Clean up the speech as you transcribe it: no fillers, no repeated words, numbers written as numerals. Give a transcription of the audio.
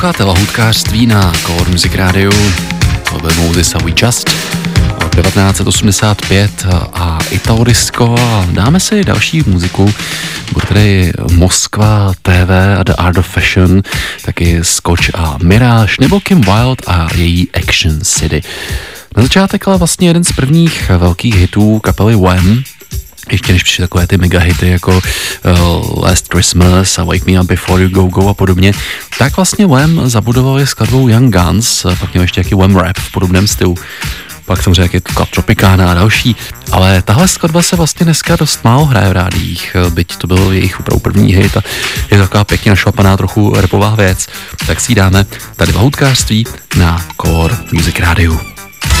Posloucháte lahůdkářství na Core Music Radio. Album This How We Just od 1985 a Italo Disco a dáme si další muziku. Bude tady Moskva TV a The Art of Fashion, taky Scotch a Mirage nebo Kim Wilde a její Action City. Na začátek ale vlastně jeden z prvních velkých hitů kapely Wham, ještě než přišly takové ty mega hity jako Last Christmas a Wake Me Up Before You Go Go a podobně, tak vlastně Wham zabudovali skladbou Young Guns, pak měl ještě jaký Wham Rap v podobném stylu. Pak samozřejmě jak je to Tropicana a další, ale tahle skladba se vlastně dneska dost málo hraje v rádiích, byť to byl jejich opravdu první hit a je to taková pěkně našlapaná trochu rapová věc, tak si ji dáme tady v lahůdkářství na Core Music Radio.